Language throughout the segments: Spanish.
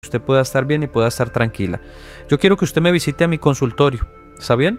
usted pueda estar bien y pueda estar tranquila. Yo quiero que usted me visite a mi consultorio, ¿está bien?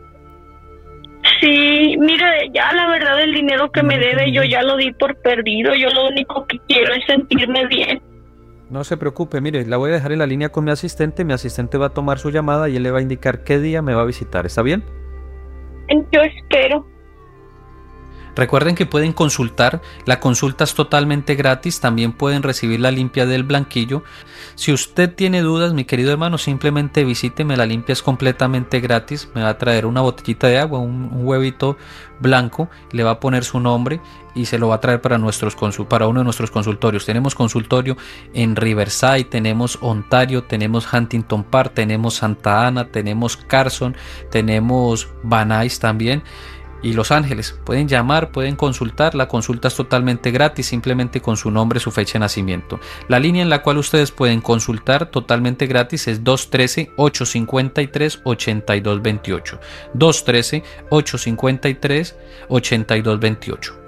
Sí, mire, ya la verdad el dinero que me debe yo ya lo di por perdido. Yo lo único que quiero es sentirme bien. No se preocupe, mire, la voy a dejar en la línea con mi asistente va a tomar su llamada y él le va a indicar qué día me va a visitar, ¿está bien? Yo espero. Recuerden que pueden consultar, la consulta es totalmente gratis, también pueden recibir la limpia del blanquillo. Si usted tiene dudas, mi querido hermano, simplemente visíteme, la limpia es completamente gratis, me va a traer una botellita de agua, un huevito blanco, le va a poner su nombre y se lo va a traer para uno de nuestros consultorios. Tenemos consultorio en Riverside, tenemos Ontario, tenemos Huntington Park, tenemos Santa Ana, tenemos Carson, tenemos Van Nuys también. Y Los Ángeles. Pueden llamar, pueden consultar, la consulta es totalmente gratis, simplemente con su nombre, su fecha de nacimiento. La línea en la cual ustedes pueden consultar totalmente gratis es 213-853-8228. 213-853-8228.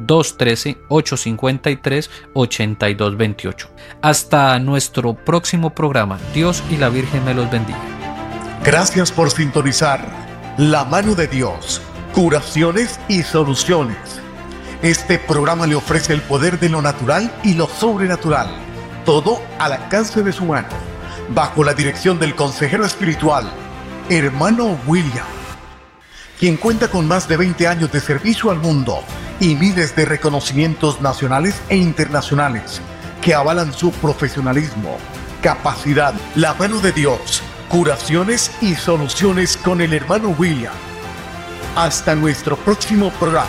213-853-8228. Hasta nuestro próximo programa. Dios y la Virgen me los bendiga. Gracias por sintonizar La Mano de Dios. Curaciones y soluciones. Este programa le ofrece el poder de lo natural y lo sobrenatural, todo al alcance de su mano, bajo la dirección del consejero espiritual, hermano William, quien cuenta con más de 20 años de servicio al mundo y miles de reconocimientos nacionales e internacionales que avalan su profesionalismo, capacidad. La Mano de Dios, curaciones y soluciones con el hermano William. Hasta nuestro próximo programa.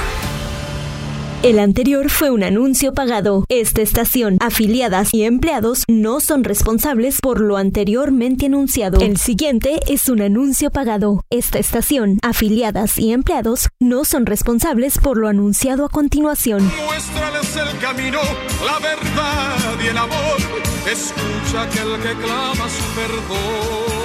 El anterior fue un anuncio pagado. Esta estación, afiliadas y empleados no son responsables por lo anteriormente anunciado. El siguiente es un anuncio pagado. Esta estación, afiliadas y empleados no son responsables por lo anunciado a continuación. Muéstrales el camino, la verdad y el amor. Escucha aquel que clama su perdón.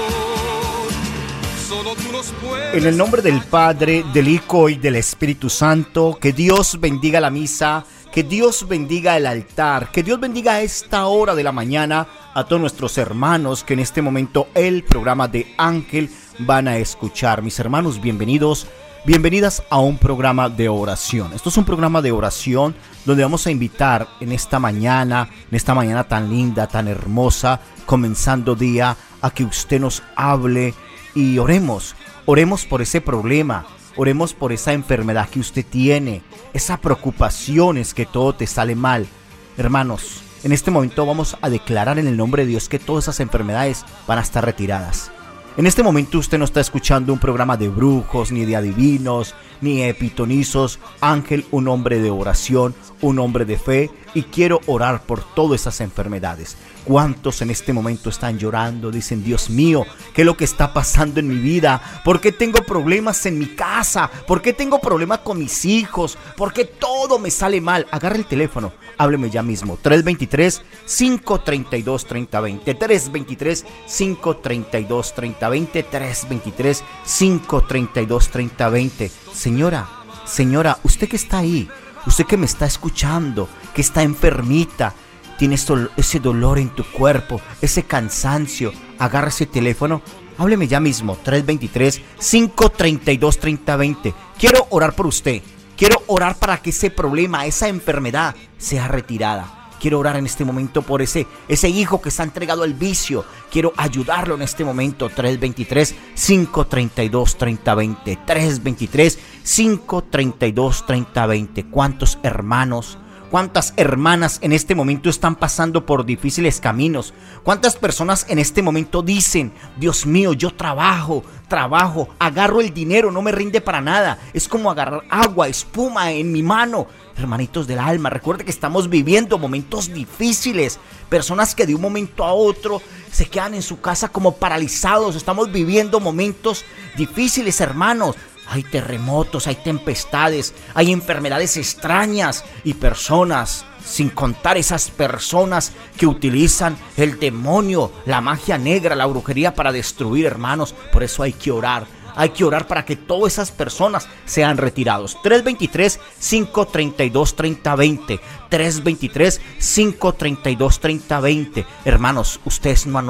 En el nombre del Padre, del Hijo y del Espíritu Santo, que Dios bendiga la misa, que Dios bendiga el altar, que Dios bendiga a esta hora de la mañana a todos nuestros hermanos que en este momento el programa de Ángel van a escuchar. Mis hermanos, bienvenidos, bienvenidas a un programa de oración. Esto es un programa de oración donde vamos a invitar en esta mañana tan linda, tan hermosa, comenzando día, a que usted nos hable. Y oremos por ese problema, oremos por esa enfermedad que usted tiene, esa preocupación es que todo te sale mal. Hermanos, en este momento vamos a declarar en el nombre de Dios que todas esas enfermedades van a estar retiradas. En este momento usted no está escuchando un programa de brujos, ni de adivinos, ni de pitonizos. Ángel, un hombre de oración, un hombre de fe, y quiero orar por todas esas enfermedades. ¿Cuántos en este momento están llorando? Dicen, Dios mío, ¿qué es lo que está pasando en mi vida? ¿Por qué tengo problemas en mi casa? ¿Por qué tengo problemas con mis hijos? ¿Por qué todo me sale mal? Agarra el teléfono, hábleme ya mismo. 323-532-3020. 323-532-3020. 323-532-3020. Señora, usted que está ahí, usted que me está escuchando, que está enfermita, tienes ese dolor en tu cuerpo, ese cansancio, agarra ese teléfono, hábleme ya mismo, 323-532-3020. Quiero orar por usted, quiero orar para que ese problema, esa enfermedad sea retirada. Quiero orar en este momento por ese hijo que se ha entregado al vicio. Quiero ayudarlo en este momento. 323-532-3020. 323-532-3020. ¿Cuántos hermanos, cuántas hermanas en este momento están pasando por difíciles caminos? ¿Cuántas personas en este momento dicen, Dios mío, yo trabajo, agarro el dinero, no me rinde para nada? Es como agarrar agua, espuma en mi mano. Hermanitos del alma, recuerde que estamos viviendo momentos difíciles. Personas que de un momento a otro se quedan en su casa como paralizados. Estamos viviendo momentos difíciles, hermanos. Hay terremotos, hay tempestades, hay enfermedades extrañas y personas, sin contar esas personas que utilizan el demonio, la magia negra, la brujería para destruir, hermanos. Por eso hay que orar. Hay que orar para que todas esas personas sean retirados. 323-532-3020. 323-532-3020. Hermanos, ustedes no han